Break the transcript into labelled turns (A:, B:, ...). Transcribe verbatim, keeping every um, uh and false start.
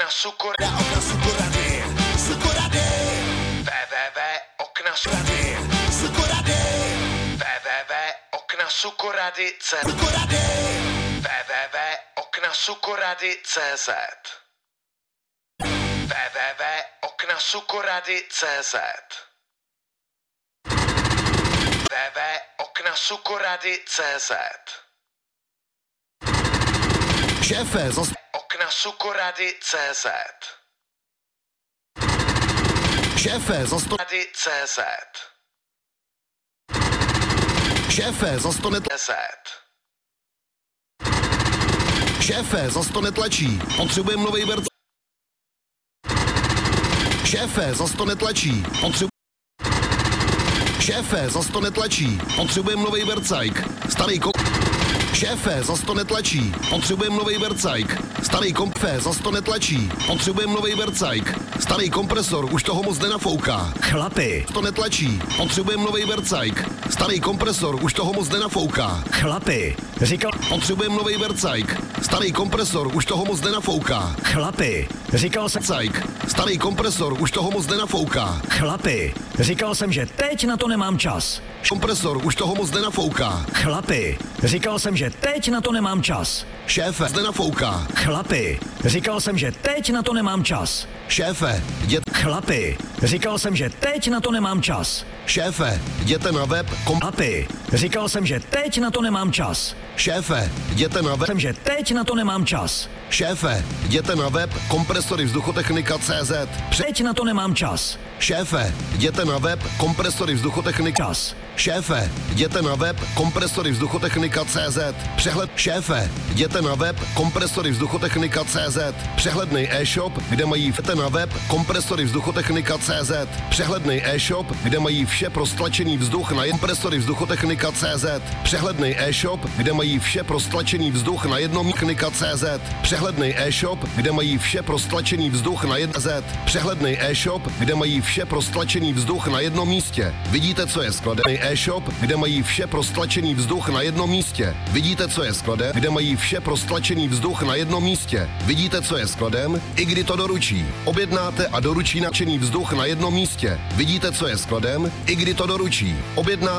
A: Sukor...
B: Okna Sukorady, Sukorady.
A: www okna Sukorady.
B: Sukorady.
A: www okna Sukorady C Z.
B: Sukorady.
A: www okna Sukorady C Z. www okna Sukorady C Z. www okna Sukorady C Z.
B: Šéfe, zas...
A: Okna Sukorady C Z.
B: Šéfe, zas to...
A: Rady C Z.
B: Šéfe, zas to netla...
A: C Z.
B: Šéfe, zas to netlačí. Potřebujeme novej verc... Šéfe, zas to netlačí. Potřebu... Šéfe, zas to netlačí. Potřebujeme novej vercajk. Starý ko... Šéfe, zas to netlačí. Potřebujeme novej vercajk. Starý kompfé, zas to netlačí. Potřebujeme novej vercajk. Starý kompresor, už toho moc nenafouká.
C: Chlapi,
B: To netlačí. Potřebujeme novej vercajk. Starý kompresor, už toho moc nenafouká.
C: chlapi, říkal,
B: Potřebujeme novej vercajk. Starý kompresor, už toho moc nenafouká.
C: chlapi, říkal jsem,
B: Vercajk. Starý kompresor, už toho moc nenafouká.
C: chlapi, říkal jsem, že teď na to nemám čas.
B: Kompresor, už toho moc nenafouká.
C: Chlapi, říkal jsem, že teď na to nemám čas.
B: Šéfe, nenafouká.
C: Chlapi, říkal jsem, že teď na to nemám čas.
B: Šéfe, jděte,
C: Chlapi, říkal jsem, že teď na to nemám čas.
B: šéfe, jděte na web, kom,
C: Chlapi, říkal jsem, že teď na to nemám čas.
B: šéfe, jděte na web,
C: Jsem, že teď na to nemám čas.
B: šéfe, jděte na web, kompresory vzduchotechnika tečka cé zet. Pře-
C: Teď na to nemám čas.
B: šéfe, jděte na web, kompresory vzduchotechnika.
C: Čas.
B: Šéfe, jděte na web, kompresory vzduchotechnika tečka cé zet. Přehled, šéfe, jděte na web, kompresory vzduchotechnika tečka cé zet. Přehledný e-shop, kde mají jděte na web, kompresory vzduchotechnika tečka cé zet. Přehledný e-shop, kde mají vše pro stlačený vzduch na kompresory vzduchotechnika tečka cé zet. Přehledný e-shop, kde mají vše pro stlačený vzduch na jednom technika tečka cé zet. Přehledný e-shop, kde mají vše pro stlačený vzduch na jednom zet. Přehledný e-shop, kde mají vše pro stlačený vzduch na jednom místě. Vidíte, co je skladený e-shop, kde mají vše pro stlačený vzduch na jednom místě. Vidíte, co je skladem, kde mají vše pro stlačený vzduch na jednom místě. Vidíte, co je skladem, i kdy to doručí. Objednáte a doručí nadšený vzduch na jednom místě. Vidíte, co je skladem, i kdy to doručí. Objednáte